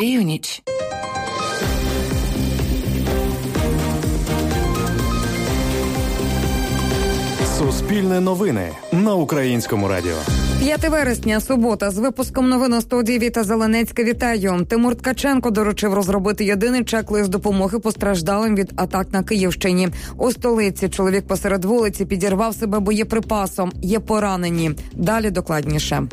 Північ. Суспільне новини на Українському радіо. 5 вересня, субота. З випуском новин у студії Віта Зеленецька. Вітаю. Тимур Ткаченко доручив розробити єдиний чек-лист допомоги постраждалим від атак на Київщині. У столиці чоловік посеред вулиці підірвав себе боєприпасом. Є поранені. Далі докладніше.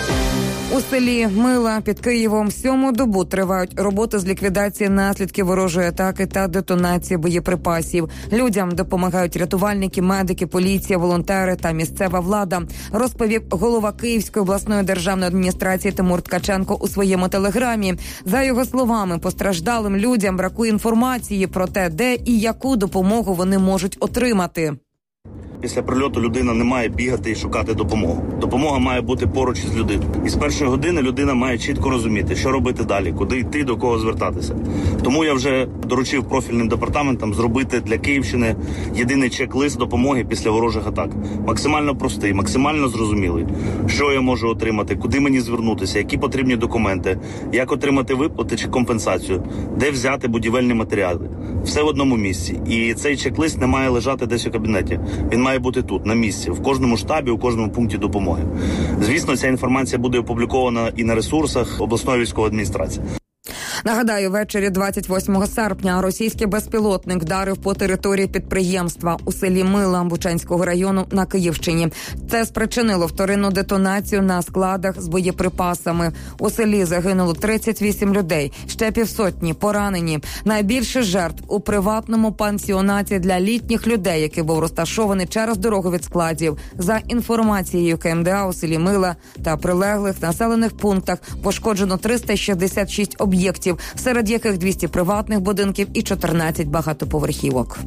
У селі Мила під Києвом 7-му добу тривають роботи з ліквідації наслідків ворожої атаки та детонації боєприпасів. Людям допомагають рятувальники, медики, поліція, волонтери та місцева влада, розповів голова Київської обласної державної адміністрації Тимур Ткаченко у своєму телеграмі. За його словами, постраждалим людям бракує інформації про те, де і яку допомогу вони можуть отримати. Після прильоту людина не має бігати і шукати допомогу. Допомога має бути поруч із людиною. І з першої години людина має чітко розуміти, що робити далі, куди йти, до кого звертатися. Тому я вже доручив профільним департаментам зробити для Київщини єдиний чек-лист допомоги після ворожих атак. Максимально простий, максимально зрозумілий. Що я можу отримати, куди мені звернутися, які потрібні документи, як отримати виплати чи компенсацію, де взяти будівельні матеріали. Все в одному місці. І цей чек-лист не має лежати десь у кабінеті. Він має бути тут, на місці, в кожному штабі, у кожному пункті допомоги. Звісно, ця інформація буде опублікована і на ресурсах обласної військової адміністрації. Нагадаю, ввечері 28 серпня російський безпілотник вдарив по території підприємства у селі Мила Бучанського району на Київщині. Це спричинило вторинну детонацію на складах з боєприпасами. У селі загинуло 38 людей, ще півсотні поранені. Найбільше жертв у приватному пансіонаті для літніх людей, який був розташований через дорогу від складів. За інформацією КМДА, у селі Мила та прилеглих населених пунктах пошкоджено 366 об'єктів, серед яких 200 приватних будинків і 14 багатоповерхівок.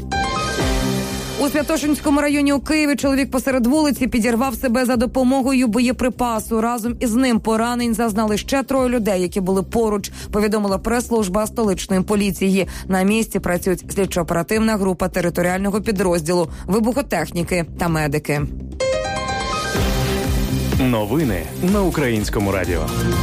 У Святошинському районі у Києві чоловік посеред вулиці підірвав себе за допомогою боєприпасу. Разом із ним поранень зазнали ще 3 людей, які були поруч, повідомила прес-служба столичної поліції. На місці працюють слідчо-оперативна група територіального підрозділу, вибухотехніки та медики. Новини на Українському радіо.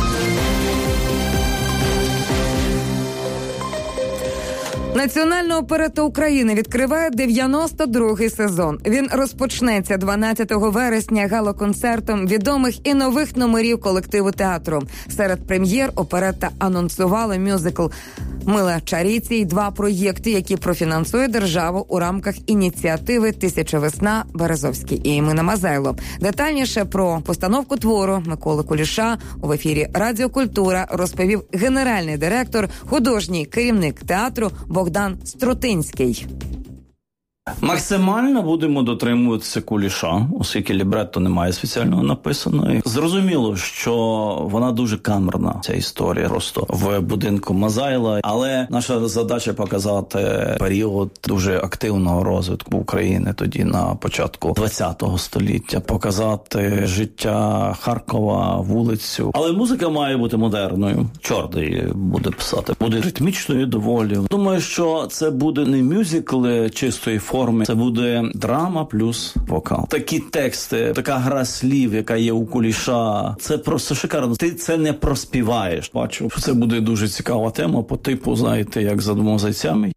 Національна оперета України відкриває 92-й сезон. Він розпочнеться 12 вересня гала-концертом відомих і нових номерів колективу театру. Серед прем'єр оперета анонсувала мюзикл «Мила Чаріці» і 2 проєкти, які профінансує держава у рамках ініціативи «Тисяча весна» Березовський і Мина Мазайло. Детальніше про постановку твору Миколи Куліша в ефірі «Радіо Культура» розповів генеральний директор, художній керівник театру Богдан Струтинський. Максимально будемо дотримуватися Куліша, оскільки лібретто немає спеціального написаного. Зрозуміло, що вона дуже камерна, ця історія, просто в будинку Мазайла. Але наша задача показати період дуже активного розвитку України тоді на початку ХХ століття. Показати життя Харкова, вулицю. Але музика має бути модерною. Чорний буде писати. Буде ритмічною доволі. Думаю, що це буде не мюзикл чистої форми. Це буде драма плюс вокал. Такі тексти, така гра слів, яка є у Куліша, це просто шикарно. Ти це не проспіваєш. Бачу, що це буде дуже цікава тема по типу, знаєте, як за двома зайцями.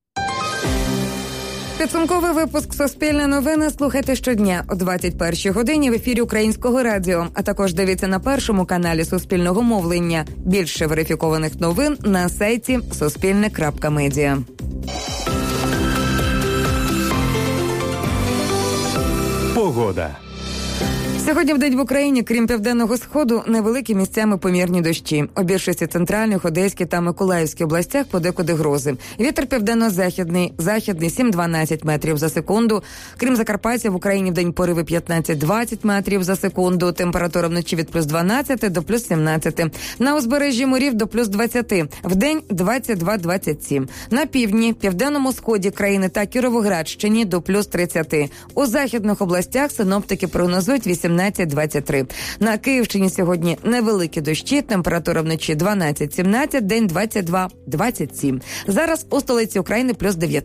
Підсумковий випуск «Суспільне новини» слухайте щодня о 21-й годині в ефірі Українського радіо, а також дивіться на першому каналі Суспільного мовлення. Більше верифікованих новин на сайті suspilne.media. Погода. Сьогодні вдень в Україні, крім Південного Сходу, невеликі місцями помірні дощі. У більшості центральних, Одеській та Миколаївській областях подекуди грози. Вітер південно-західний, західний 7-12 метрів за секунду. Крім Закарпаття, в Україні вдень пориви 15-20 метрів за секунду. Температура вночі від плюс 12 до плюс 17. На узбережжі морів до плюс 20. Вдень 22-27. На півдні, південному сході країни та Кіровоградщині до плюс 30. У західних областях синоптики прогнозують 18-23. На Київщині сьогодні невеликі дощі, температура вночі 12-17, день 22-27. Зараз у столиці України плюс 19.